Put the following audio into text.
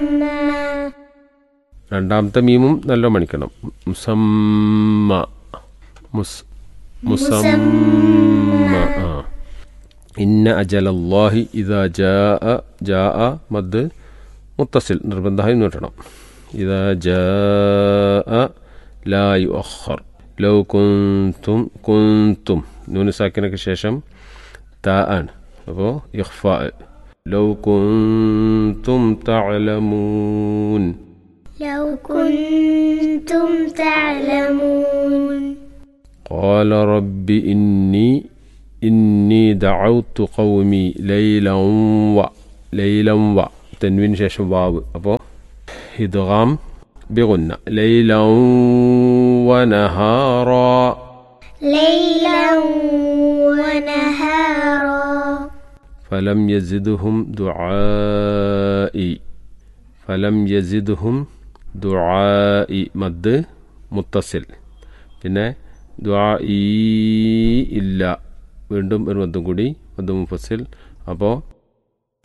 രണ്ടാമത്തെ മീമും നല്ല മണിക്കണം. മുസമ്മ മുസമ്മ. ഇന്ന അജലല്ലാഹി ഇദാ ജാഅ മദ് മുത്തസിൽ നിർബന്ധമായി നീട്ടണം. ഇദാ ജാഅ ലാ യുഅഖർ. ലൗ കുന്തും നൂന് സാക്കിനക്ക് ശേഷം താ ആണ്, അപ്പോൾ ഇഖ്ഫാ. ലൗ കുന്തും തഅലമൂൻ. لو كنتم تعلمون. قال رب إني دعوت قومي ليلا و تنوين شاشم واو أبو إدغام بغنة ليلا ونهارا. ليلا ونهارا. فلم يزدهم ദുആഇ മദ് മുത്തസിൽ. പിന്നെ ദുആഇ ഇല്ല, വീണ്ടും ഒരു മദ്ദും കൂടി, മദ് മുഫസ്സിൽ. അപ്പോൾ